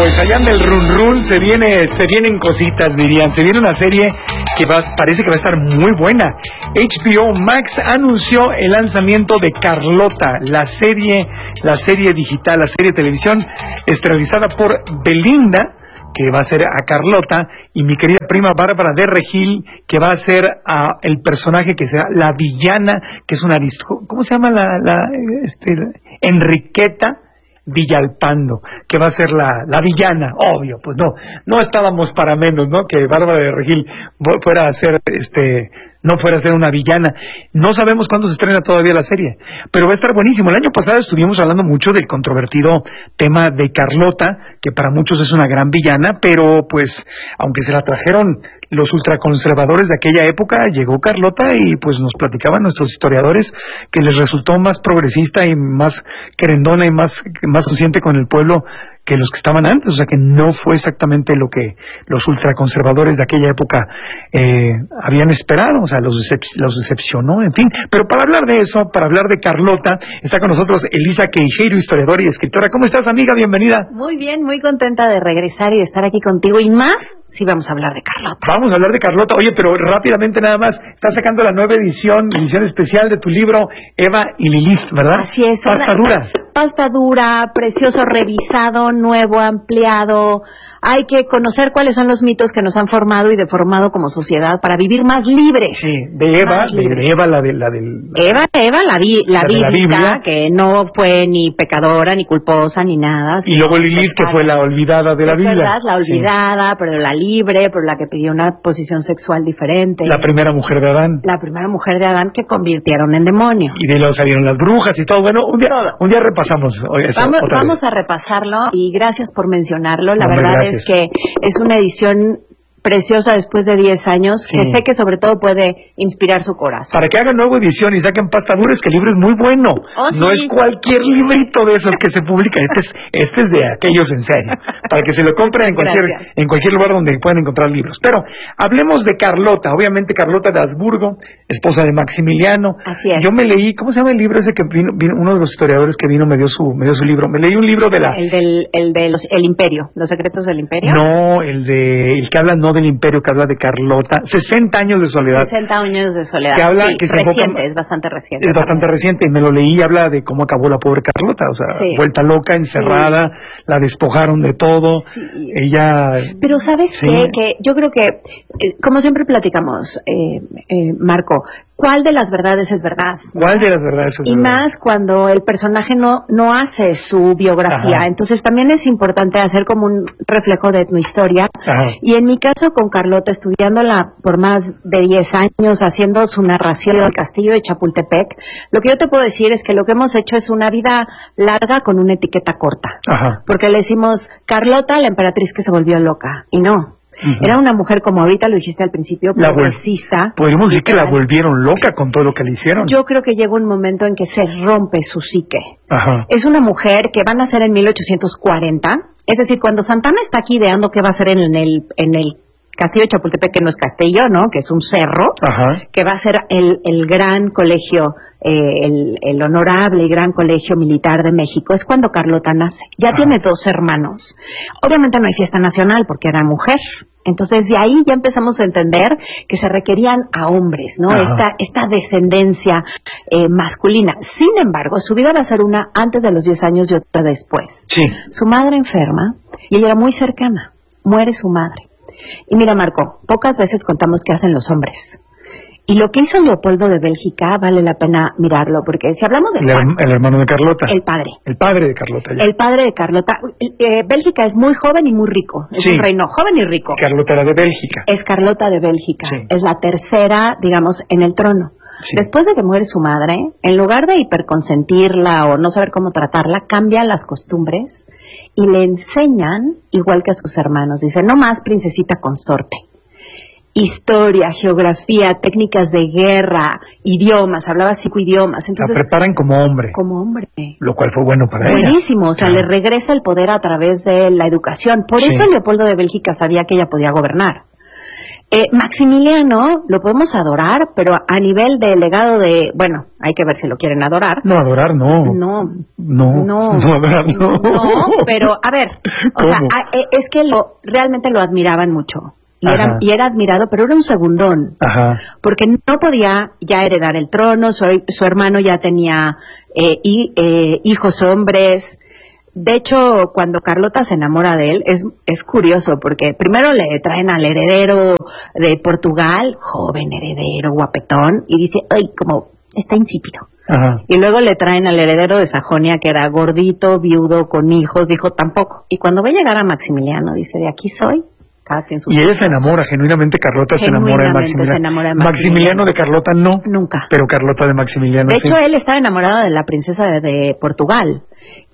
Pues allá anda el run run, se vienen cositas, dirían. Se viene una serie que parece que va a estar muy buena. HBO Max anunció el lanzamiento de Carlota, la serie digital, la serie de televisión estelarizada por Belinda, que va a ser a Carlota, y mi querida prima Bárbara de Regil, que va a ser el personaje que será la villana, que es una ¿cómo se llama Enriqueta Villalpando, que va a ser la villana, obvio, pues no estábamos para menos, ¿no? Que Bárbara de Regil fuera a ser no fuera a ser una villana. No sabemos cuándo se estrena todavía la serie, pero va a estar buenísimo. El año pasado estuvimos hablando mucho del controvertido tema de Carlota, que para muchos es una gran villana, pero pues, aunque se la trajeron los ultraconservadores de aquella época, llegó Carlota y pues nos platicaban nuestros historiadores que les resultó más progresista y más querendona y más consciente con el pueblo que los que estaban antes, o sea que no fue exactamente lo que los ultraconservadores de aquella época habían esperado, o sea, los decepcionó, en fin. Pero para hablar de eso, para hablar de Carlota, está con nosotros Elisa Queijeiro, historiadora y escritora. ¿Cómo estás, amiga? Bienvenida. Muy bien, muy contenta de regresar y de estar aquí contigo, y más si vamos a hablar de Carlota. Vamos a hablar de Carlota. Oye, pero rápidamente nada más, estás sacando la nueva edición especial de tu libro, Eva y Lilith, ¿verdad? Así es. Pasta dura. Pasta dura, precioso, revisado, nuevo, ampliado. Hay que conocer cuáles son los mitos que nos han formado y deformado como sociedad para vivir más libres. Sí, de Eva, la bíblica, que no fue ni pecadora, ni culposa, ni nada. Y luego Lilith, que fue la olvidada de la Biblia. ¿Verdad? La olvidada, sí. Pero la libre, pero la que pidió una posición sexual diferente. La primera mujer de Adán. La primera mujer de Adán que convirtieron en demonio. Y de luego salieron las brujas y todo. Bueno, un día repasamos eso. Vamos a repasarlo, y gracias por mencionarlo. La verdad es que es una edición preciosa después de 10 años, sí, que sé que sobre todo puede inspirar su corazón. Para que hagan nueva edición y saquen pasta dura, es que el libro es muy bueno. Sí. No es cualquier librito de esos que se publican. Este es de aquellos en serio. Para que se lo compren en cualquier lugar donde puedan encontrar libros. Pero hablemos de Carlota. Obviamente Carlota de Habsburgo, esposa de Maximiliano. Así es. Yo me leí, ¿cómo se llama el libro ese que vino uno de los historiadores que vino me dio su libro? Me leí un libro de la... El Imperio, los secretos del Imperio. No, el que habla del Imperio, que habla de Carlota, 60 años de soledad. 60 años de soledad, que habla, sí, que es bastante reciente. Es bastante reciente, y me lo leí, y habla de cómo acabó la pobre Carlota, o sea, sí, vuelta loca, encerrada, sí, la despojaron de todo, sí. Ella... Pero ¿sabes qué? Que yo creo que, como siempre platicamos, Marco, ¿cuál de las verdades es verdad? ¿Cuál de las verdades es verdad? Y más cuando el personaje no hace su biografía. Ajá. Entonces también es importante hacer como un reflejo de tu historia. Ajá. Y en mi caso con Carlota, estudiándola por más de 10 años, haciendo su narración del castillo de Chapultepec, lo que yo te puedo decir es que lo que hemos hecho es una vida larga con una etiqueta corta. Ajá. Porque le decimos Carlota, la emperatriz que se volvió loca. Y no. Uh-huh. Era una mujer, como ahorita lo dijiste al principio, progresista. Podríamos decir que la volvieron loca con todo lo que le hicieron. Yo creo que llega un momento en que se rompe su psique. Ajá. Es una mujer que va a nacer en 1840. Es decir, cuando Santana está aquí ideando qué va a hacer en el castillo de Chapultepec, que no es castillo, ¿no? Que es un cerro. Ajá. Que va a ser el gran colegio, el honorable y gran colegio militar de México. Es cuando Carlota nace. Ya Ajá. Tiene 2 hermanos. Obviamente no hay fiesta nacional porque era mujer. Entonces de ahí ya empezamos a entender que se requerían a hombres, ¿no? Esta descendencia masculina. Sin embargo, su vida va a ser una antes de los 10 años y otra después. Sí. Su madre enferma, y ella era muy cercana. Muere su madre. Y mira, Marco, pocas veces contamos qué hacen los hombres. Y lo que hizo Leopoldo de Bélgica vale la pena mirarlo, porque si hablamos del el hermano de Carlota. El padre. El padre de Carlota. Ya. El padre de Carlota. Bélgica es muy joven y muy rico. Es un reino joven y rico. Carlota era de Bélgica. Es Carlota de Bélgica. Sí. Es la tercera, digamos, en el trono. Sí. Después de que muere su madre, en lugar de hiperconsentirla o no saber cómo tratarla, cambian las costumbres y le enseñan, igual que a sus hermanos, dice, no más princesita consorte. Historia, geografía, técnicas de guerra, idiomas, hablaba 5 idiomas. Entonces, la preparan como hombre. Como hombre. Lo cual fue bueno para ella. Buenísimo, o sea, le regresa el poder a través de la educación. Por eso Leopoldo de Bélgica sabía que ella podía gobernar. Maximiliano lo podemos adorar, pero a nivel de legado de, bueno, hay que ver si lo quieren adorar. No, adorar no. No, adorar no. No, pero a ver, o sea, es que realmente lo admiraban mucho. Y era admirado, pero era un segundón. Ajá. Porque no podía ya heredar el trono, su hermano ya tenía hijos hombres. De hecho, cuando Carlota se enamora de él, es curioso, porque primero le traen al heredero de Portugal, joven heredero, guapetón, y dice, ¡ay, como está insípido! Ajá. Y luego le traen al heredero de Sajonia, que era gordito, viudo, con hijos, dijo, tampoco. Y cuando ve llegar a Maximiliano, dice, de aquí soy. Y ella se enamora, genuinamente Carlota se enamora de Maximiliano. Maximiliano de Carlota no. Nunca. Pero Carlota de Maximiliano sí. De hecho, él estaba enamorado de la princesa de Portugal.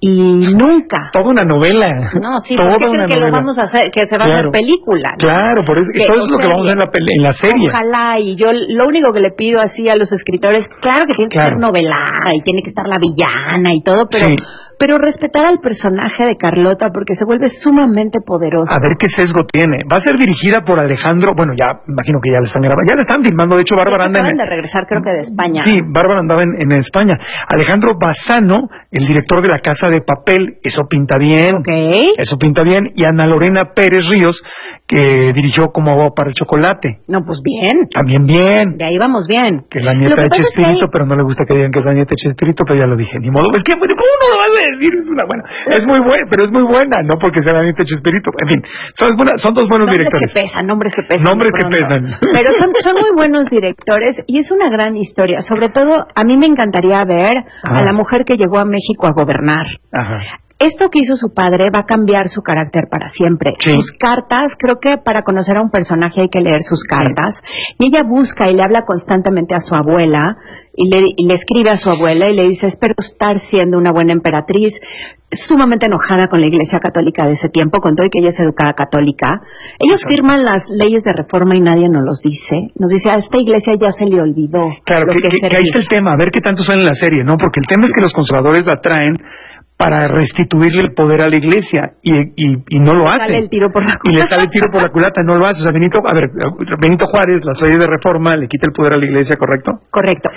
Y nunca. Toda una novela. No, sí, ¿por qué creen que lo vamos a hacer, que se va a hacer película? ¿No? Claro, por eso, todo eso es lo que vamos a ver en la serie. Ojalá, y yo lo único que le pido así a los escritores, claro que tiene que ser novelada y tiene que estar la villana y todo, pero... Sí. Pero respetar al personaje de Carlota porque se vuelve sumamente poderoso. A ver qué sesgo tiene. Va a ser dirigida por Alejandro, bueno, ya imagino que ya le están grabando, ya le están filmando, de hecho Bárbara anda de regresar creo que de España. Sí, Bárbara andaba en España. Alejandro Bassano, el director de La Casa de Papel, eso pinta bien. Okay. Eso pinta bien. Y Ana Lorena Pérez Ríos, que dirigió Como agua para el chocolate. No, pues bien. También bien. De ahí vamos bien. Que es la nieta de Chespirito, pero no le gusta que digan que es la nieta de Chespirito, pero ya lo dije, ni modo. Es que, ¿cómo no lo vas a decir? Es una buena. Es muy buena, pero es muy buena, no porque sea la nieta de Chespirito. En fin, son dos buenos directores. Nombres que pesan. Nombres que pesan. Pero son muy buenos directores y es una gran historia. Sobre todo, a mí me encantaría ver a la mujer que llegó a México a gobernar. Ajá. Esto que hizo su padre va a cambiar su carácter para siempre. Sí. Sus cartas, creo que para conocer a un personaje hay que leer sus cartas. Sí. Y ella busca y le habla constantemente a su abuela y le escribe a su abuela y le dice, espero estar siendo una buena emperatriz. Sumamente enojada con la Iglesia Católica de ese tiempo, con todo y que ella es educada católica. Ellos firman las leyes de reforma y nadie nos los dice. Nos dice, a esta iglesia ya se le olvidó. Claro, que ahí está el tema, a ver qué tanto sale en la serie, ¿no? Porque el tema es que los conservadores la traen para restituirle el poder a la iglesia y no lo hace. Sale el tiro por la culata. Y le sale el tiro por la culata, no lo hace. O sea, Benito Juárez, las leyes de reforma, le quita el poder a la iglesia, ¿correcto? Correcto.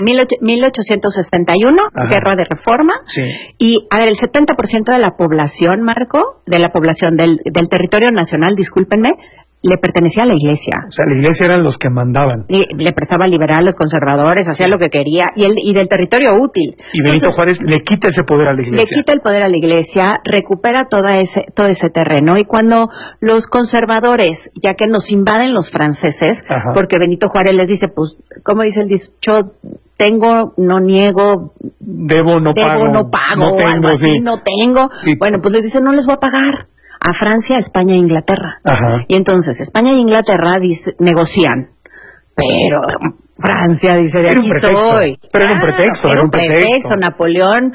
1861, guerra de reforma. Sí. Y, a ver, el 70% de la población, Marco, de la población del territorio nacional, discúlpenme, le pertenecía a la iglesia. O sea, la iglesia eran los que mandaban. Y le prestaba liberales, conservadores, hacía lo que quería, y del territorio útil. Y Benito Juárez le quita ese poder a la iglesia. Le quita el poder a la iglesia, recupera todo ese terreno, y cuando los conservadores, ya que nos invaden los franceses, porque Benito Juárez les dice, pues, ¿cómo dice el dicho? Tengo, no niego, debo, no pago, no tengo, algo así, sí. No tengo. Sí. Bueno, pues les dice, no les voy a pagar. A Francia, España e Inglaterra. Ajá. Y entonces España e Inglaterra negocian, pero Francia dice, de aquí soy. Pero era un pretexto. Era un pretexto. Napoleón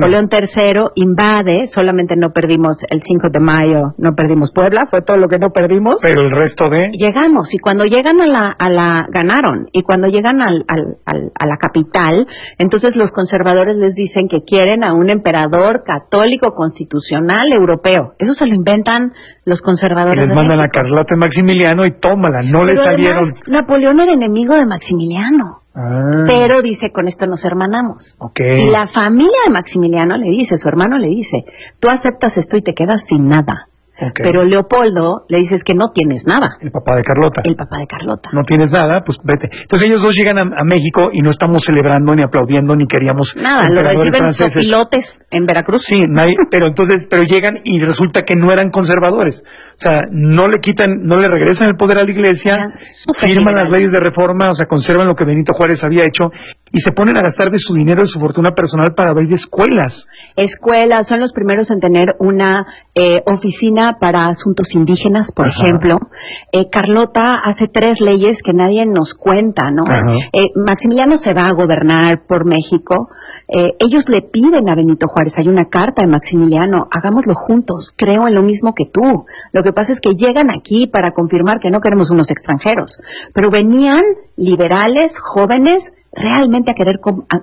III invade, solamente no perdimos el 5 de mayo, no perdimos Puebla, fue todo lo que no perdimos. Pero el resto Llegamos, y cuando llegan ganaron, y cuando llegan a la capital, entonces los conservadores les dicen que quieren a un emperador católico constitucional europeo. Eso se lo inventan los conservadores. Y les mandan a Carlota y Maximiliano y tómala, no le salieron. Además, Napoleón era enemigo de Maximiliano. Pero dice, con esto nos hermanamos. Okay. Y la familia de Maximiliano le dice, su hermano le dice, tú aceptas esto y te quedas sin nada. Okay. Pero Leopoldo le dice, es que no tienes nada. El papá de Carlota. No tienes nada, pues vete. Entonces ellos dos llegan a México y no estamos celebrando, ni aplaudiendo, ni queríamos nada, lo reciben sopilotes en Veracruz. Sí, pero llegan y resulta que no eran conservadores. O sea, no le regresan el poder a la iglesia, firman las leyes de reforma, o sea, conservan lo que Benito Juárez había hecho y se ponen a gastar de su dinero, de su fortuna personal para abrir escuelas. Escuelas, son los primeros en tener una oficina para asuntos indígenas, por ejemplo. Carlota hace 3 leyes que nadie nos cuenta, ¿no? Maximiliano se va a gobernar por México. Ellos le piden a Benito Juárez, hay una carta de Maximiliano, hagámoslo juntos, creo en lo mismo que tú. Lo que pasa es que llegan aquí para confirmar que no queremos unos extranjeros, pero venían liberales, jóvenes, realmente a querer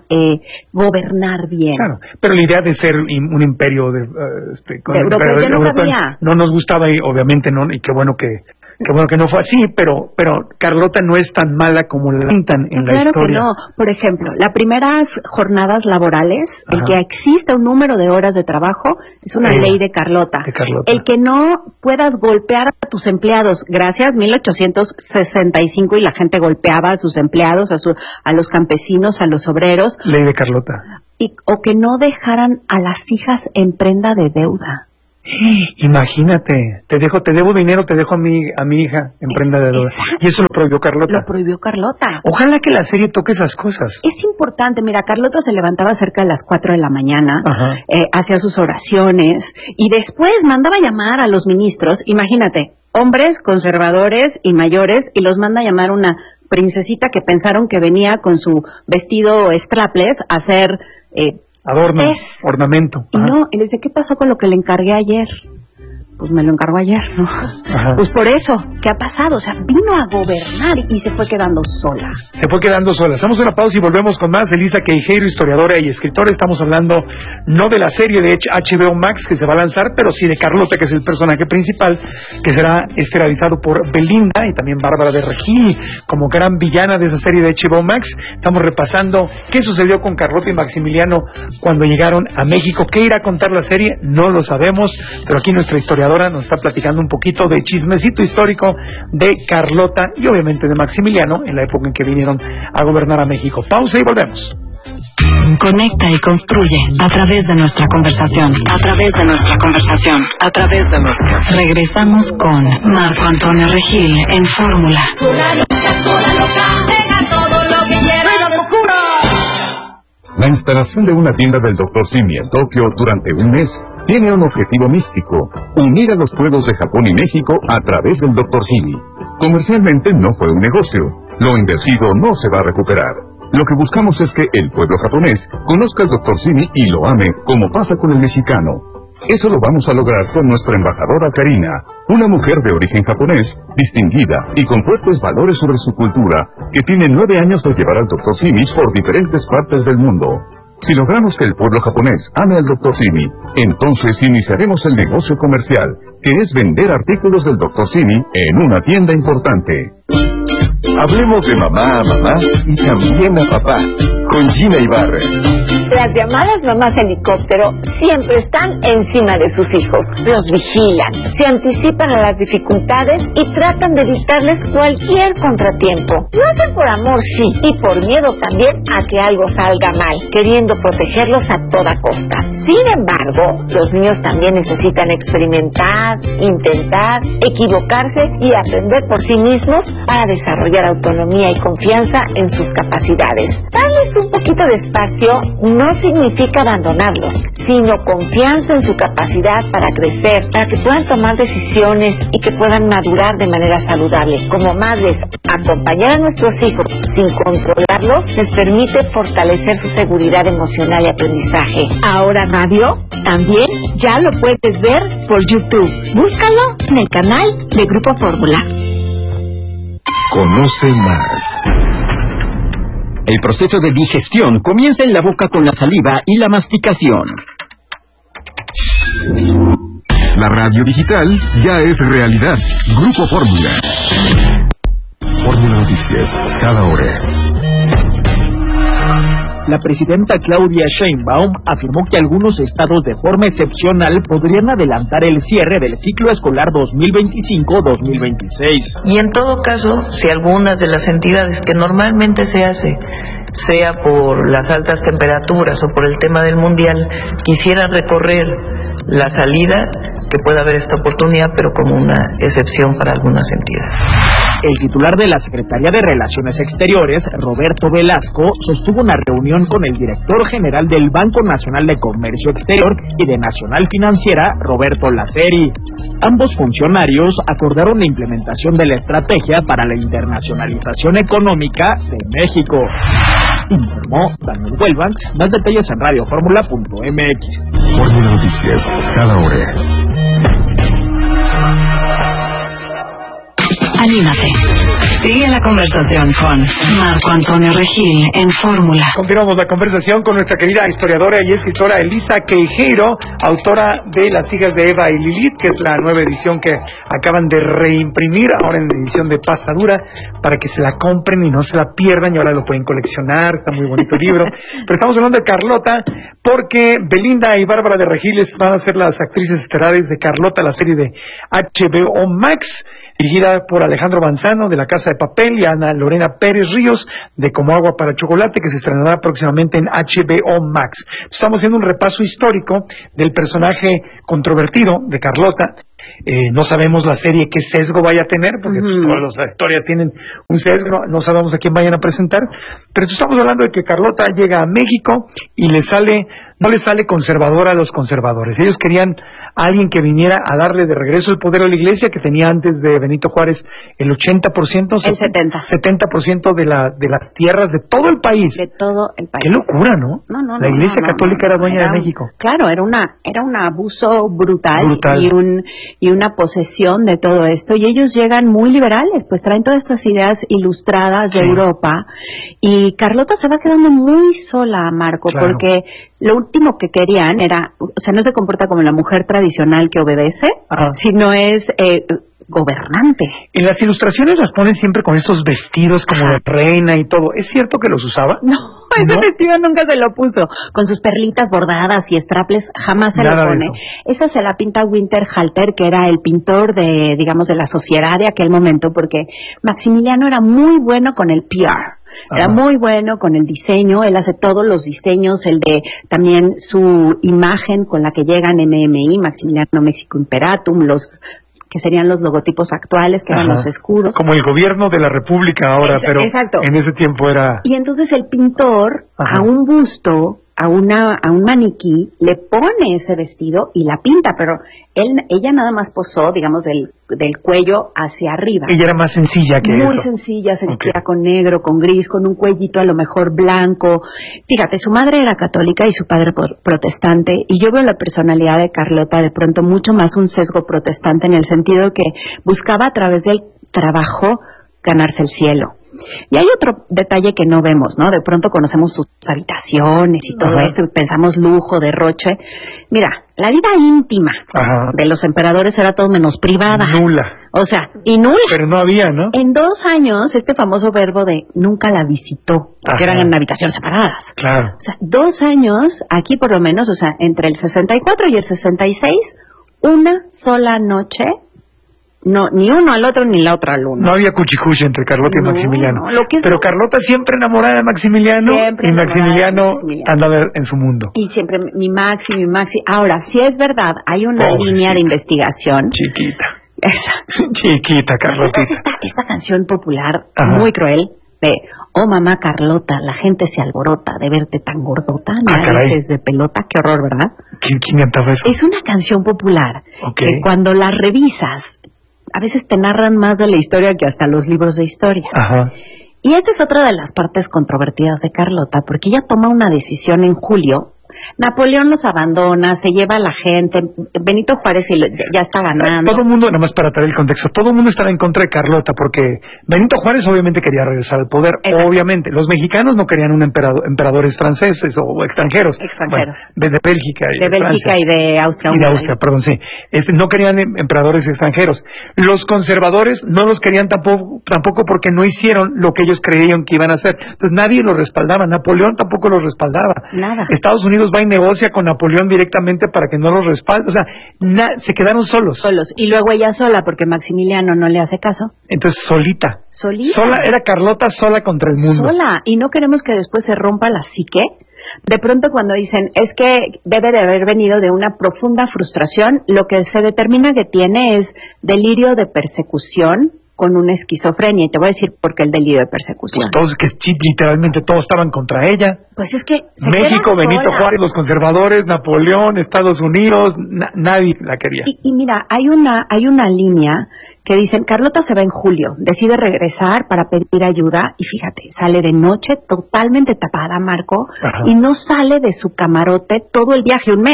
gobernar bien. Claro, pero la idea de ser un imperio europeo ya no cabía. No nos gustaba y obviamente no, y qué bueno que Qué bueno que no fue así, pero Carlota no es tan mala como la pintan en la historia. Claro que no. Por ejemplo, las primeras jornadas laborales, el que exista un número de horas de trabajo, es una ley de Carlota. El que no puedas golpear a tus empleados, gracias, 1865, y la gente golpeaba a sus empleados, a los campesinos, a los obreros. Ley de Carlota. O que no dejaran a las hijas en prenda de deuda. Imagínate, te debo dinero, te dejo a mi hija en prenda de deuda. Exacto. Y eso lo prohibió Carlota. Lo prohibió Carlota. Ojalá que la serie toque esas cosas. Es importante, mira, Carlota se levantaba cerca de las 4 de la mañana, hacía sus oraciones y después mandaba llamar a los ministros, imagínate, hombres conservadores y mayores, y los manda a llamar una princesita que pensaron que venía con su vestido strapless a hacer adorno, ornamento. Y no, y le dice, ¿qué pasó con lo que le encargué ayer? Pues me lo encargó ayer, ¿no? Pues por eso, ¿qué ha pasado? O sea, vino a gobernar y se fue quedando sola. Se fue quedando sola. Hacemos una pausa y volvemos con más. Elisa Queijeiro, historiadora y escritora. Estamos hablando no de la serie de HBO Max que se va a lanzar, pero sí de Carlota, que es el personaje principal, que será estelarizado por Belinda y también Bárbara de Regil como gran villana de esa serie de HBO Max. Estamos repasando qué sucedió con Carlota y Maximiliano cuando llegaron a México. ¿Qué irá a contar la serie? No lo sabemos, pero aquí nuestra historiadora nos está platicando un poquito de chismecito histórico de Carlota y obviamente de Maximiliano en la época en que vinieron a gobernar a México. Pausa y volvemos. Conecta y construye a través de nuestra conversación. Regresamos con Marco Antonio Regil en Fórmula. La instalación de una tienda del Dr. Simi en Tokio durante un mes tiene un objetivo místico: unir a los pueblos de Japón y México a través del Dr. Simi. Comercialmente no fue un negocio. Lo invertido no se va a recuperar. Lo que buscamos es que el pueblo japonés conozca al Dr. Simi y lo ame, como pasa con el mexicano. Eso lo vamos a lograr con nuestra embajadora Karina, una mujer de origen japonés, distinguida y con fuertes valores sobre su cultura, que tiene 9 años de llevar al Dr. Simi por diferentes partes del mundo. Si logramos que el pueblo japonés ame al Dr. Simi, entonces iniciaremos el negocio comercial, que es vender artículos del Dr. Simi en una tienda importante. Hablemos de mamá a mamá y también a papá, con Gina Ibarra. Las llamadas mamás helicóptero siempre están encima de sus hijos, los vigilan, se anticipan a las dificultades y tratan de evitarles cualquier contratiempo. Lo hacen por amor, sí, y por miedo también a que algo salga mal, queriendo protegerlos a toda costa. Sin embargo, los niños también necesitan experimentar, intentar, equivocarse y aprender por sí mismos para desarrollar autonomía y confianza en sus capacidades. Darles un poquito de espacio no significa abandonarlos, sino confianza en su capacidad para crecer, para que puedan tomar decisiones y que puedan madurar de manera saludable. Como madres, acompañar a nuestros hijos sin controlarlos les permite fortalecer su seguridad emocional y aprendizaje. Ahora radio también ya lo puedes ver por YouTube. Búscalo en el canal de Grupo Fórmula. Conoce más. El proceso de digestión comienza en la boca con la saliva y la masticación. La radio digital ya es realidad. Grupo Fórmula. Fórmula Noticias, cada hora. La presidenta Claudia Sheinbaum afirmó que algunos estados de forma excepcional podrían adelantar el cierre del ciclo escolar 2025-2026. Y en todo caso, si algunas de las entidades que normalmente se hace, sea por las altas temperaturas o por el tema del mundial, quisieran recorrer la salida, que pueda haber esta oportunidad, pero como una excepción para algunas entidades. El titular de la Secretaría de Relaciones Exteriores, Roberto Velasco, sostuvo una reunión con el director general del Banco Nacional de Comercio Exterior y de Nacional Financiera, Roberto Laceri. Ambos funcionarios acordaron la implementación de la estrategia para la internacionalización económica de México. Informó Daniel Huelvans. Más detalles en radioformula.mx. Fórmula Noticias, cada hora. Anímate. Sigue la conversación con Marco Antonio Regil en Fórmula. Continuamos la conversación con nuestra querida historiadora y escritora Elisa Queijeiro, autora de Las hijas de Eva y Lilith, que es la nueva edición que acaban de reimprimir, ahora en edición de pasta dura, para que se la compren y no se la pierdan, y ahora lo pueden coleccionar, está muy bonito el libro. Pero estamos hablando de Carlota, porque Belinda y Bárbara de Regil van a ser las actrices estelares de Carlota, la serie de HBO Max, dirigida por Alejandro Manzano de La Casa de Papel y Ana Lorena Pérez Ríos de Como Agua para Chocolate, que se estrenará próximamente en HBO Max. Estamos haciendo un repaso histórico del personaje controvertido de Carlota. No sabemos la serie qué sesgo vaya a tener, porque pues, todas las historias tienen un sesgo, no sabemos a quién vayan a presentar, pero estamos hablando de que Carlota llega a México y no le sale conservadora a los conservadores. Ellos querían a alguien que viniera a darle de regreso el poder a la iglesia, que tenía antes de Benito Juárez el 80%, el 70% de las tierras de todo el país. De todo el país. Qué locura, ¿no? La iglesia católica era dueña de México. Claro, era un abuso brutal. Y una posesión de todo esto, y ellos llegan muy liberales, pues traen todas estas ideas ilustradas de Europa, y Carlota se va quedando muy sola, Marco, porque lo último que querían era, o sea, no se comporta como la mujer tradicional que obedece, sino es gobernante. En las ilustraciones las ponen siempre con esos vestidos como de reina y todo. ¿Es cierto que los usaba? No, ese vestido nunca se lo puso. Con sus perlitas bordadas y straples jamás se lo pone. Esa se la pinta Winterhalter, que era el pintor de, digamos, de la sociedad de aquel momento, porque Maximiliano era muy bueno con el PR. Era muy bueno con el diseño, él hace todos los diseños, el de también su imagen con la que llegan MMI, Maximiliano México Imperatum, los que serían los logotipos actuales, que eran los escudos. Como el gobierno de la República ahora, pero en ese tiempo era... Y entonces el pintor, a un busto, a un maniquí, le pone ese vestido y la pinta, pero ella nada más posó, digamos, del cuello hacia arriba. Ella era más sencilla que eso. Muy sencilla, se vestía con negro, con gris, con un cuellito a lo mejor blanco. Fíjate, su madre era católica y su padre protestante, y yo veo la personalidad de Carlota de pronto mucho más un sesgo protestante, en el sentido que buscaba a través del trabajo ganarse el cielo. Y hay otro detalle que no vemos, ¿no? De pronto conocemos sus habitaciones y todo esto, y pensamos lujo, derroche. Mira, la vida íntima de los emperadores era todo menos privada. Nula. O sea, y nula. Pero no había, ¿no? En 2 años, este famoso verbo de nunca la visitó, porque eran en habitaciones separadas. Claro. O sea, 2 años, aquí por lo menos, o sea, entre el 64 y el 66, una sola noche. No, ni uno al otro, ni la otra al uno. No había cuchicuchi entre Carlota y Maximiliano. Pero Carlota siempre enamorada de Maximiliano, y Maximiliano andaba en su mundo. Y siempre mi Maxi. Ahora, si es verdad, hay una línea de investigación. Chiquita. Exacto. Chiquita, Carlota. Esta canción popular, muy cruel, de "Oh mamá Carlota, la gente se alborota de verte tan gordota, narices de pelota", qué horror, ¿verdad? ¿Quién cantaba eso? Es una canción popular que cuando la revisas, a veces te narran más de la historia que hasta los libros de historia. Y esta es otra de las partes controvertidas de Carlota, porque ella toma una decisión en julio. Napoleón los abandona, se lleva a la gente, Benito Juárez ya está ganando. Todo el mundo, nada más para traer el contexto, todo el mundo estaba en contra de Carlota, porque Benito Juárez obviamente quería regresar al poder, obviamente. Los mexicanos no querían emperadores franceses o extranjeros. Bueno, de Bélgica. De Bélgica y de Austria. Y de Austria, perdón, sí. No querían emperadores extranjeros. Los conservadores no los querían tampoco porque no hicieron lo que ellos creían que iban a hacer. Entonces nadie los respaldaba, Napoleón tampoco los respaldaba. Nada. Estados Unidos va y negocia con Napoleón directamente para que no los respalde, o sea, se quedaron solos. Y luego ella sola, porque Maximiliano no le hace caso. Entonces solita. Sola, era Carlota sola contra el mundo. Sola, y no queremos que después se rompa la psique. De pronto cuando dicen, es que debe de haber venido de una profunda frustración, lo que se determina que tiene es delirio de persecución con una esquizofrenia, y te voy a decir por qué el delirio de persecución. Pues literalmente todos estaban contra ella. Pues es que México, Benito Juárez, los conservadores, Napoleón, Estados Unidos, nadie la quería. Y mira, hay una línea que dicen, Carlota se va en julio, decide regresar para pedir ayuda, y fíjate, sale de noche totalmente tapada, Marco, y no sale de su camarote todo el viaje, un mes.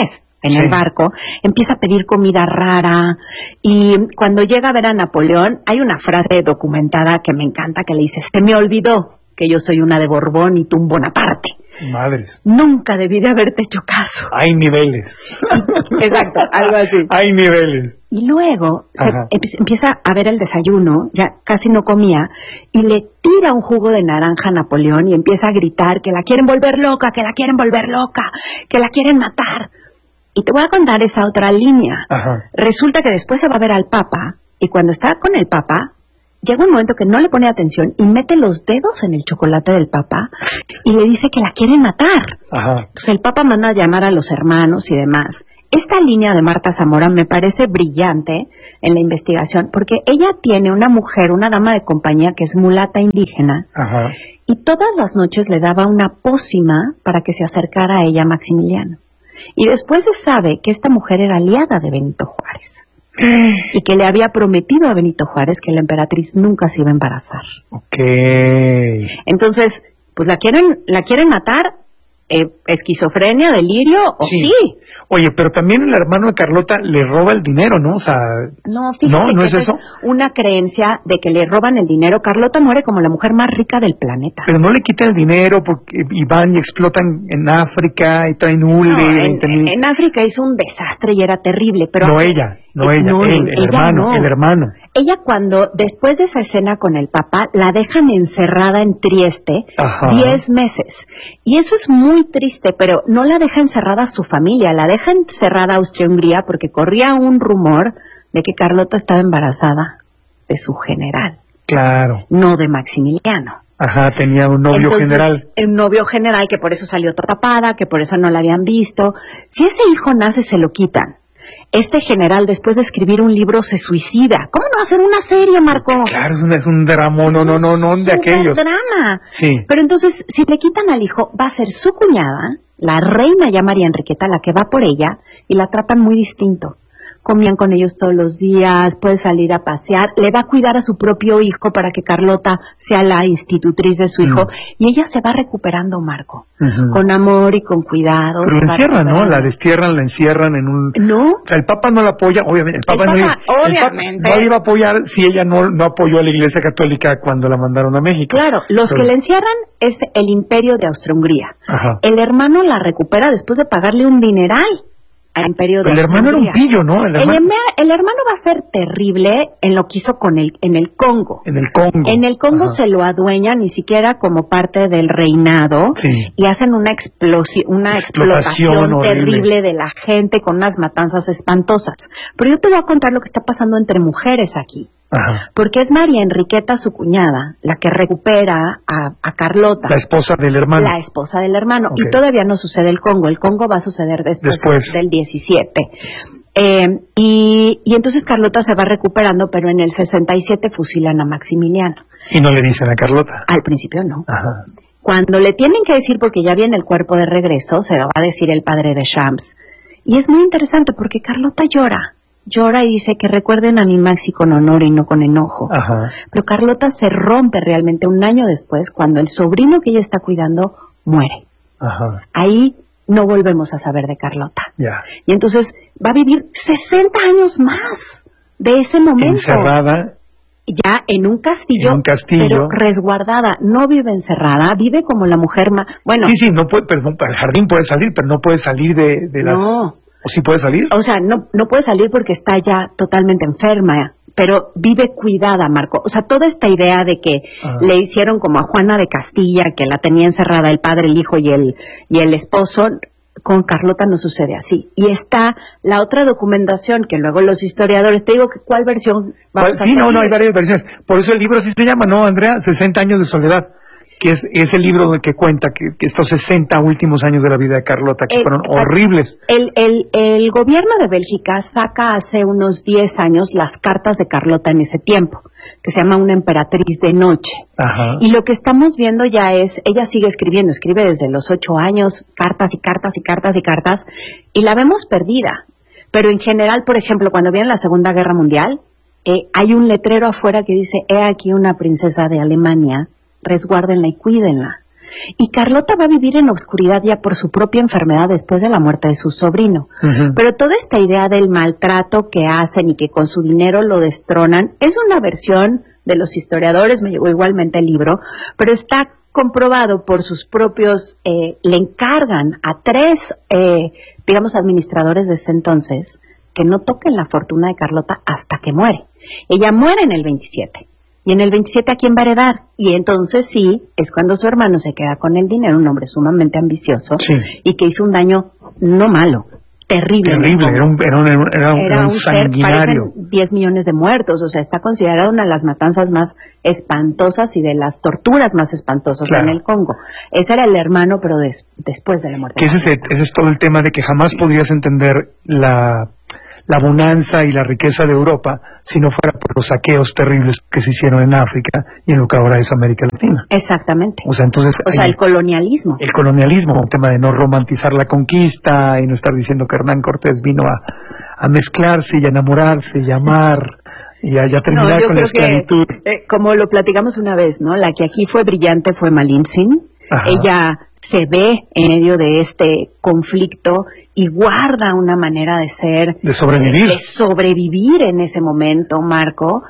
en el barco, empieza a pedir comida rara, y cuando llega a ver a Napoleón, hay una frase documentada que me encanta, que le dice: se me olvidó que yo soy una de Borbón y tú un Bonaparte. Madres. Nunca debí de haberte hecho caso. Hay niveles. Exacto, algo así. Hay niveles. Y luego empieza a ver el desayuno, ya casi no comía, y le tira un jugo de naranja a Napoleón y empieza a gritar que la quieren volver loca, que la quieren volver loca, que la quieren matar. Y te voy a contar esa otra línea. Resulta que después se va a ver al Papa, y cuando está con el Papa, llega un momento que no le pone atención y mete los dedos en el chocolate del Papa y le dice que la quieren matar. Entonces el Papa manda a llamar a los hermanos y demás. Esta línea de Marta Zamora me parece brillante en la investigación, porque ella tiene una mujer, una dama de compañía que es mulata indígena, y todas las noches le daba una pócima para que se acercara a ella Maximiliano. Y después se sabe que esta mujer era aliada de Benito Juárez. Y que le había prometido a Benito Juárez que la emperatriz nunca se iba a embarazar. Entonces, pues la quieren matar, esquizofrenia, delirio, o sí. Oye, pero también el hermano de Carlota le roba el dinero, ¿no? O sea, no, fíjate que es una creencia de que le roban el dinero. Carlota muere como la mujer más rica del planeta. Pero no le quitan el dinero porque y van y explotan en África y traen hule. En África hizo un desastre y era terrible, pero... No ella, el hermano. Ella cuando, después de esa escena con el Papa, la dejan encerrada en Trieste 10 meses. Y eso es muy triste, pero no la deja encerrada su familia, la deja encerrada Austria-Hungría porque corría un rumor de que Carlota estaba embarazada de su general. Claro. No de Maximiliano. Tenía un novio general. Un novio general que por eso salió toda tapada, que por eso no la habían visto. Si ese hijo nace, se lo quitan. Este general, después de escribir un libro, se suicida. ¿Cómo no hacer una serie, Marco? Claro, es un drama, no de aquellos. Drama. Sí. Pero entonces, si le quitan al hijo, va a ser su cuñada, la reina ya María Enriqueta, la que va por ella, y la tratan muy distinto. Comían con ellos todos los días, puede salir a pasear, le da a cuidar a su propio hijo para que Carlota sea la institutriz de su hijo, y ella se va recuperando, Marco, con amor y con cuidado. Pero la encierran, ¿no? La destierran, la encierran en un... ¿No? O sea, el Papa no la apoya, obviamente. El Papa no iba a apoyar si ella no apoyó a la Iglesia Católica cuando la mandaron a México. Claro, que la encierran es el Imperio de Austria-Hungría. El hermano la recupera después de pagarle un dineral al Imperio de Austria-Hungría. El hermano era un pillo, ¿no? El hermano va a ser terrible en lo que hizo en el Congo. En el Congo. En el Congo se lo adueñan ni siquiera como parte del reinado, y hacen una explotación terrible de la gente con unas matanzas espantosas. Pero yo te voy a contar lo que está pasando entre mujeres aquí. Porque es María Enriqueta, su cuñada, la que recupera a Carlota. La esposa del hermano. La esposa del hermano. Y todavía no sucede el Congo. El Congo va a suceder después. Del 17. Y entonces Carlota se va recuperando, pero en el 67 fusilan a Maximiliano. Y no le dicen a Carlota. Al principio no. Cuando le tienen que decir, porque ya viene el cuerpo de regreso, se lo va a decir el padre de Champs. Y es muy interesante porque Carlota llora y dice que recuerden a mi Maxi con honor y no con enojo. Pero Carlota se rompe realmente un año después, cuando el sobrino que ella está cuidando muere. Ahí no volvemos a saber de Carlota. Y entonces va a vivir 60 años más de ese momento. Encerrada. Ya en un castillo, pero resguardada. No vive encerrada, vive como la mujer más... Bueno. Sí, no puede, perdón, al jardín puede salir, pero no puede salir de las... No. ¿O sí puede salir? O sea, no puede salir porque está ya totalmente enferma, pero vive cuidada, Marco. O sea, toda esta idea de que le hicieron como a Juana de Castilla, que la tenía encerrada el padre, el hijo y el esposo, con Carlota no sucede así. Y está la otra documentación que luego los historiadores, te digo que cuál versión vamos a hacer. No, hay varias versiones. Por eso el libro así se llama, ¿no, Andrea? 60 años de soledad. Que es el libro que cuenta que estos 60 últimos años de la vida de Carlota, que fueron horribles. El gobierno de Bélgica saca hace unos 10 años las cartas de Carlota en ese tiempo, que se llama Una emperatriz de noche. Y lo que estamos viendo ya es, ella sigue escribiendo, escribe desde los 8 años, cartas y cartas y cartas y cartas, y la vemos perdida. Pero en general, por ejemplo, cuando viene la Segunda Guerra Mundial, hay un letrero afuera que dice, he aquí una princesa de Alemania, resguárdenla y cuídenla. Y Carlota va a vivir en obscuridad ya por su propia enfermedad después de la muerte de su sobrino. Pero toda esta idea del maltrato que hacen y que con su dinero lo destronan es una versión de los historiadores, me llegó igualmente el libro, pero está comprobado por sus propios, le encargan a 3, digamos, administradores de ese entonces, que no toquen la fortuna de Carlota hasta que muere. Ella muere en el 27. Y en el 27, ¿a quién va a heredar? Y entonces sí, es cuando su hermano se queda con el dinero, un hombre sumamente ambicioso, y que hizo un daño no malo, terrible. Era un ser, parecen 10 millones de muertos, o sea, está considerado una de las matanzas más espantosas y de las torturas más espantosas en el Congo. Ese era el hermano, pero después de la muerte. Que ese es todo el tema de que jamás podrías entender la bonanza y la riqueza de Europa si no fuera por los saqueos terribles que se hicieron en África y en lo que ahora es América Latina. Exactamente. O sea, entonces... el colonialismo. El colonialismo, un tema de no romantizar la conquista y no estar diciendo que Hernán Cortés vino a mezclarse y a enamorarse y a amar y a terminar con la esclavitud. Como lo platicamos una vez, ¿no? La que aquí fue brillante fue Malintzin. Ella se ve en medio de este conflicto y guarda una manera de ser, de sobrevivir, de sobrevivir en ese momento, Marco,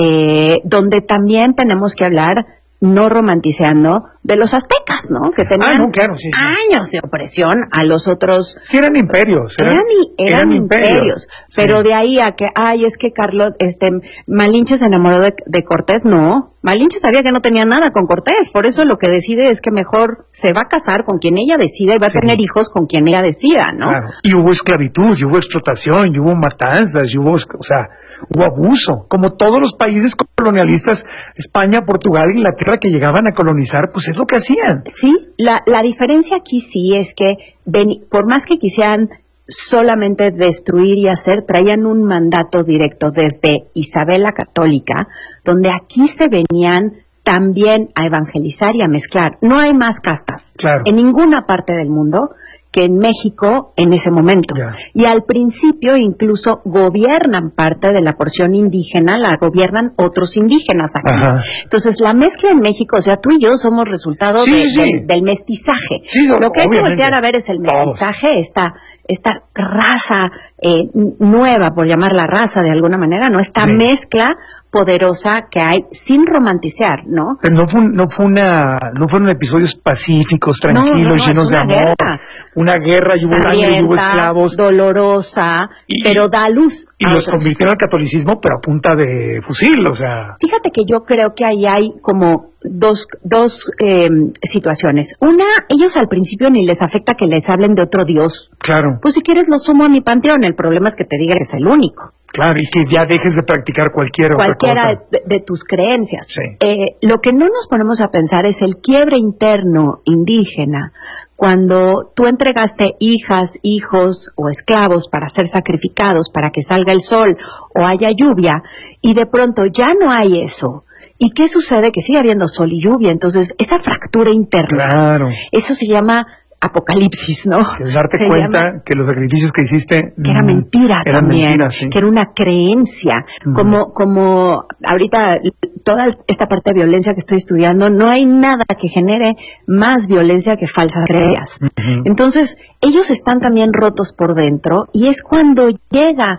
donde también tenemos que hablar, no romantizando, de los aztecas, ¿no? Que tenían años de opresión a los otros. Sí, eran imperios. Eran imperios. Pero de ahí a que, es que Malinche se enamoró de Cortés, no. Malinche sabía que no tenía nada con Cortés, por eso lo que decide es que mejor se va a casar con quien ella decida y va a tener hijos con quien ella decida, ¿no? Claro. Y hubo esclavitud, y hubo explotación, y hubo matanzas, y hubo, hubo abuso, como todos los países colonialistas, España, Portugal, Inglaterra, que llegaban a colonizar, pues es lo que hacían. Sí, la diferencia aquí sí es que por más que quisieran solamente destruir y hacer, traían un mandato directo desde Isabel la Católica, donde aquí se venían también a evangelizar y a mezclar. No hay más castas en ninguna parte del mundo que en México en ese momento. Y al principio incluso gobiernan parte de la porción indígena, la gobiernan otros indígenas aquí. Entonces la mezcla en México, o sea, tú y yo somos resultado del mestizaje. Lo que hay que voltear a ver es el mestizaje, esta raza nueva, por llamarla raza de alguna manera, ¿no? Esta mezcla poderosa que hay sin romantizar, ¿no? Pero no fueron episodios pacíficos, tranquilos, llenos de amor. Una guerra, y hubo sangre, y hubo esclavos. Dolorosa, pero da luz. Y los convirtieron al catolicismo, pero a punta de fusil, o sea. Fíjate que yo creo que ahí hay como dos situaciones. Una, ellos al principio ni les afecta que les hablen de otro Dios. Claro. Pues si quieres lo sumo a mi panteón, el problema es que te diga que es el único. Claro, y que ya dejes de practicar cualquiera otra cosa. De tus creencias. Lo que no nos ponemos a pensar es el quiebre interno indígena. Cuando tú entregaste hijas, hijos o esclavos para ser sacrificados, para que salga el sol o haya lluvia, y de pronto ya no hay eso. ¿Y qué sucede? Que sigue habiendo sol y lluvia. Entonces, esa fractura interna, eso se llama apocalipsis, ¿no? El darte cuenta que los sacrificios que hiciste que era mentira también, que era una creencia, como ahorita toda esta parte de violencia que estoy estudiando, no hay nada que genere más violencia que falsas creencias. Entonces, ellos están también rotos por dentro y es cuando llega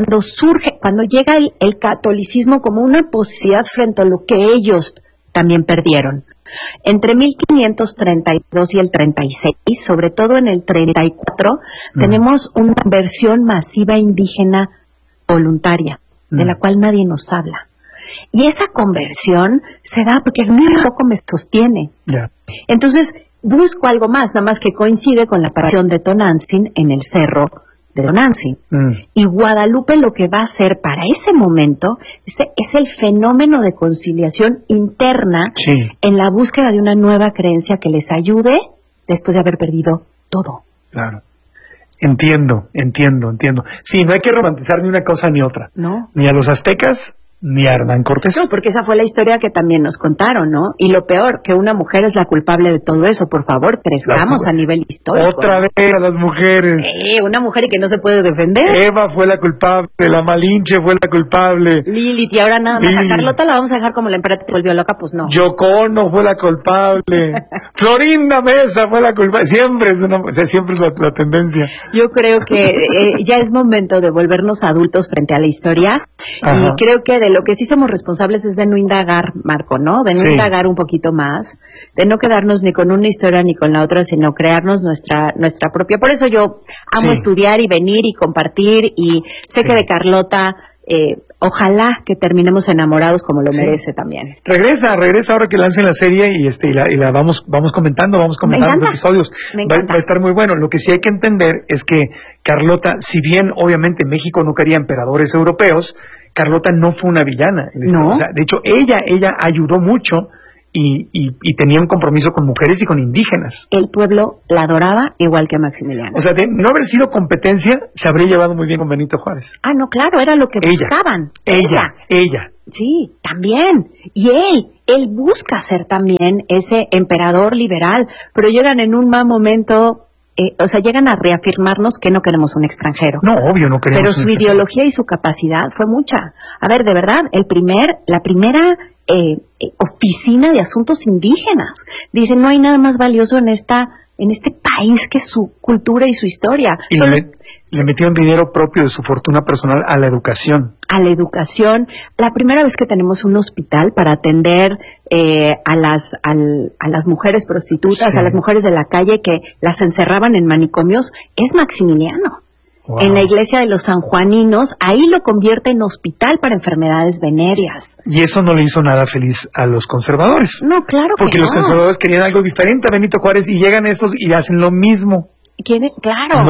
el catolicismo como una posibilidad frente a lo que ellos también perdieron. Entre 1532 y el 36, sobre todo en el 34, tenemos una conversión masiva indígena voluntaria, de la cual nadie nos habla. Y esa conversión se da porque el mío poco me sostiene. Entonces, busco algo más, nada más que coincide con la aparición de Tonantzin en el cerro de Tonantzin. Y Guadalupe lo que va a hacer para ese momento es el fenómeno de conciliación interna en la búsqueda de una nueva creencia que les ayude después de haber perdido todo. Claro. Entiendo. Sí, no hay que romantizar ni una cosa ni otra. No. Ni a los aztecas, ni a Hernán Cortés. No, porque esa fue la historia que también nos contaron, ¿no? Y lo peor, que una mujer es la culpable de todo eso. Por favor, crezcamos a nivel histórico. Otra vez a las mujeres. Una mujer y que no se puede defender. Eva fue la culpable, la Malinche fue la culpable. Lilith, y ahora nada más a Carlota la vamos a dejar como la emperatriz volvió loca, pues no. Yoko Ono fue la culpable. Florinda Mesa fue la culpable. Siempre es la tendencia. Yo creo que ya es momento de volvernos adultos frente a la historia. Ajá. Y creo que de lo que sí somos responsables es de no indagar, Marco, ¿no? De no indagar un poquito más, de no quedarnos ni con una historia ni con la otra, sino crearnos nuestra propia. Por eso yo amo estudiar y venir y compartir, y sé que de Carlota, ojalá que terminemos enamorados como lo merece también. Regresa ahora que lancen la serie y la vamos comentando los episodios. Va a estar muy bueno. Lo que sí hay que entender es que Carlota, si bien obviamente México no quería emperadores europeos, Carlota no fue una villana. No. O sea, de hecho, ella ayudó mucho y tenía un compromiso con mujeres y con indígenas. El pueblo la adoraba igual que a Maximiliano. O sea, de no haber sido competencia, se habría llevado muy bien con Benito Juárez. Ah, no, claro, era lo que buscaban. Ella. Sí, también. Y él busca ser también ese emperador liberal, pero llegan en un mal momento. Llegan a reafirmarnos que no queremos un extranjero. No, obvio, no queremos. Pero su ideología y su capacidad fue mucha. A ver, de verdad, la primera oficina de asuntos indígenas. Dice, no hay nada más valioso en este país que su cultura y su historia. Y le metieron dinero propio de su fortuna personal a la educación. La primera vez que tenemos un hospital para atender a las mujeres prostitutas, a las mujeres de la calle que las encerraban en manicomios, es Maximiliano. Wow. En la iglesia de los sanjuaninos, ahí lo convierte en hospital para enfermedades venéreas. Y eso no le hizo nada feliz a los conservadores. No, claro que no. Porque los conservadores querían algo diferente a Benito Juárez y llegan estos y hacen lo mismo. Claro.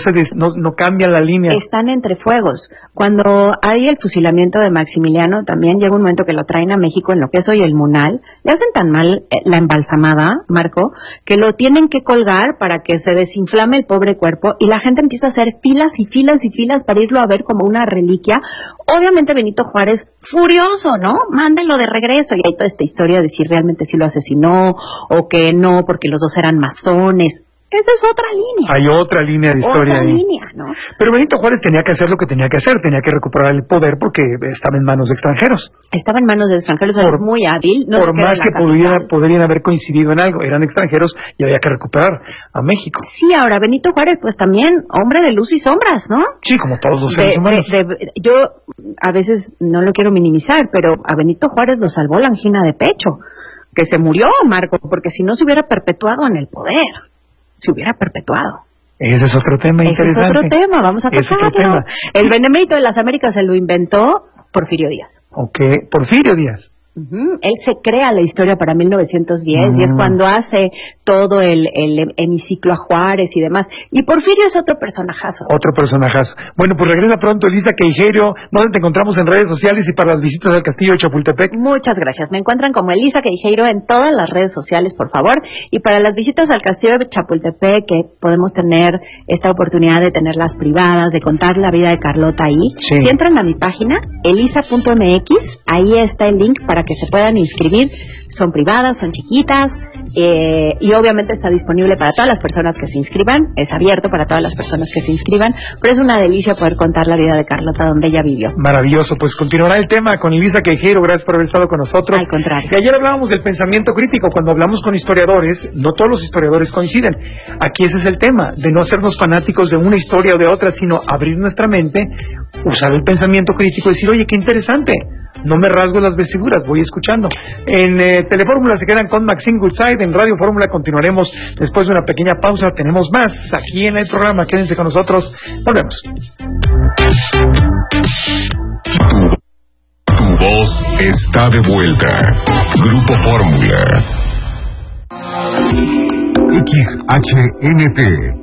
No cambian la línea. Están entre fuegos. Cuando hay el fusilamiento de Maximiliano, también llega un momento que lo traen a México en lo que es hoy el Munal. Le hacen tan mal la embalsamada, Marco, que lo tienen que colgar para que se desinflame el pobre cuerpo, y la gente empieza a hacer filas y filas y filas para irlo a ver como una reliquia. Obviamente Benito Juárez, furioso, ¿no? Mándenlo de regreso. Y hay toda esta historia de si realmente sí lo asesinó o que no, porque los dos eran masones. Esa es otra línea. Hay otra línea de historia ahí. ¿No? Pero Benito Juárez tenía que hacer lo que tenía que hacer, tenía que recuperar el poder porque estaba en manos de extranjeros. Estaba en manos de extranjeros, es muy hábil. Por más que podrían haber coincidido en algo, eran extranjeros y había que recuperar a México. Sí, ahora Benito Juárez, pues también hombre de luz y sombras, ¿no? Sí, como todos los seres humanos. Yo a veces no lo quiero minimizar, pero a Benito Juárez lo salvó la angina de pecho, que se murió, Marco, porque si no se hubiera perpetuado en el poder. Se hubiera perpetuado. Ese es otro tema interesante. Ese es otro tema, vamos a tocarlo. El Benemérito de las Américas se lo inventó Porfirio Díaz. Porfirio Díaz. Él se crea la historia para 1910 y es cuando hace todo el hemiciclo a Juárez y demás. Y Porfirio es otro personajazo. Bueno, pues regresa pronto Elisa Queijeiro. ¿Dónde te encontramos en redes sociales y para las visitas al Castillo de Chapultepec? Muchas gracias. Me encuentran como Elisa Queijeiro en todas las redes sociales, por favor. Y para las visitas al Castillo de Chapultepec, que podemos tener esta oportunidad de tenerlas privadas, de contar la vida de Carlota ahí, si entran a mi página, elisa.mx, ahí está el link para que se puedan inscribir. Son privadas, son chiquitas, y obviamente está disponible para todas las personas que se inscriban, es abierto para todas las personas que se inscriban, pero es una delicia poder contar la vida de Carlota donde ella vivió. Maravilloso, pues continuará el tema con Elisa Queijeiro, gracias por haber estado con nosotros. Al contrario. Y ayer hablábamos del pensamiento crítico, cuando hablamos con historiadores, no todos los historiadores coinciden. Aquí ese es el tema, de no hacernos fanáticos de una historia o de otra, sino abrir nuestra mente, usar el pensamiento crítico y decir, oye, qué interesante. No me rasgo las vestiduras, voy escuchando. En Telefórmula se quedan con Maxine Goodside. En Radio Fórmula continuaremos después de una pequeña pausa. Tenemos más aquí en el programa. Quédense con nosotros. Volvemos. Tu voz está de vuelta. Grupo Fórmula. XHNT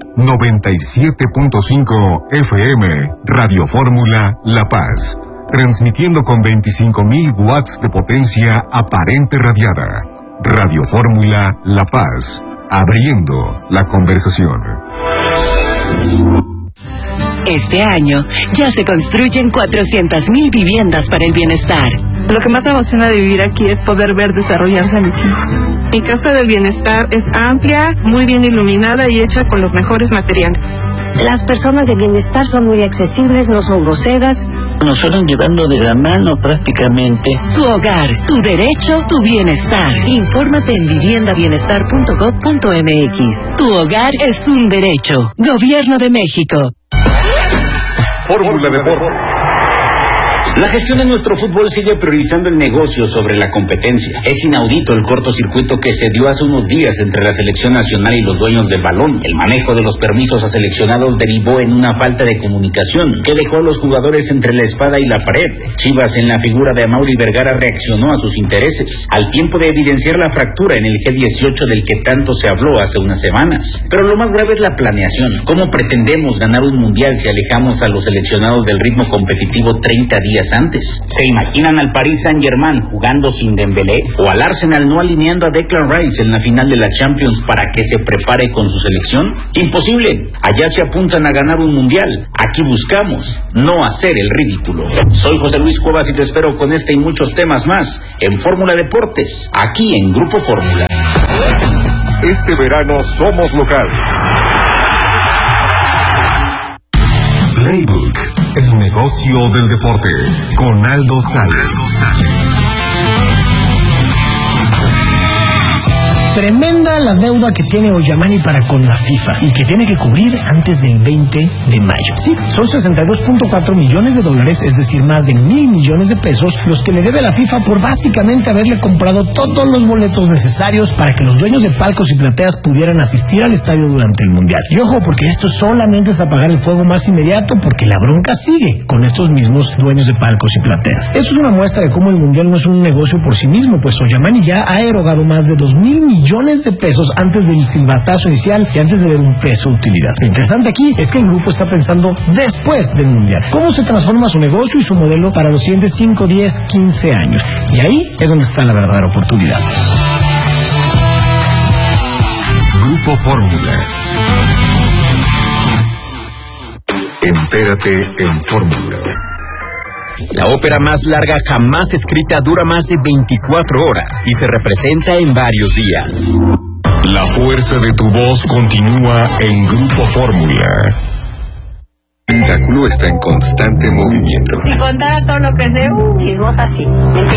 97.5 FM. Radio Fórmula La Paz. Transmitiendo con 25.000 watts de potencia aparente radiada. Radio Fórmula La Paz, abriendo la conversación. Este año ya se construyen 400,000 viviendas para el bienestar. Lo que más me emociona de vivir aquí es poder ver desarrollarse a mis hijos. Mi casa del bienestar es amplia, muy bien iluminada y hecha con los mejores materiales. Las personas de bienestar son muy accesibles, no son groseras. Nos fueron llevando de la mano prácticamente. Tu hogar, tu derecho, tu bienestar. Infórmate en viviendabienestar.gov.mx. Tu hogar es un derecho. Gobierno de México. Fórmula Deportes. La gestión de nuestro fútbol sigue priorizando el negocio sobre la competencia. Es inaudito el cortocircuito que se dio hace unos días entre la selección nacional y los dueños del balón. El manejo de los permisos a seleccionados derivó en una falta de comunicación que dejó a los jugadores entre la espada y la pared. Chivas, en la figura de Amaury Vergara, reaccionó a sus intereses, al tiempo de evidenciar la fractura en el G18 del que tanto se habló hace unas semanas. Pero lo más grave es la planeación. ¿Cómo pretendemos ganar un mundial si alejamos a los seleccionados del ritmo competitivo 30 días antes? ¿Se imaginan al Paris Saint-Germain jugando sin Dembélé? ¿O al Arsenal no alineando a Declan Rice en la final de la Champions para que se prepare con su selección? Imposible. Allá se apuntan a ganar un mundial. Aquí buscamos no hacer el ridículo. Soy José Luis Cuevas y te espero con este y muchos temas más en Fórmula Deportes, aquí en Grupo Fórmula. Este verano somos locales. Playbook, el negocio del deporte, con Aldo Sales. Tremenda la deuda que tiene Ollamani para con la FIFA y que tiene que cubrir antes del 20 de mayo. Sí, son $62.4 millones, es decir, más de 1,000 millones de pesos, los que le debe la FIFA por básicamente haberle comprado todos los boletos necesarios para que los dueños de palcos y plateas pudieran asistir al estadio durante el Mundial. Y ojo, porque esto solamente es apagar el fuego más inmediato, porque la bronca sigue con estos mismos dueños de palcos y plateas. Esto es una muestra de cómo el Mundial no es un negocio por sí mismo, pues Ollamani ya ha erogado más de 2,000 millones de pesos antes del silbatazo inicial y antes de ver un peso de utilidad. Lo interesante aquí es que el grupo está pensando después del Mundial. ¿Cómo se transforma su negocio y su modelo para los siguientes 5, 10, 15 años? Y ahí es donde está la verdadera oportunidad. Grupo Fórmula. Entérate en Fórmula. La ópera más larga jamás escrita dura más de 24 horas y se representa en varios días. La fuerza de tu voz continúa en Grupo Fórmula. El espectáculo está en constante movimiento. Si contara todo lo que es de chismosa, sí. Mentira.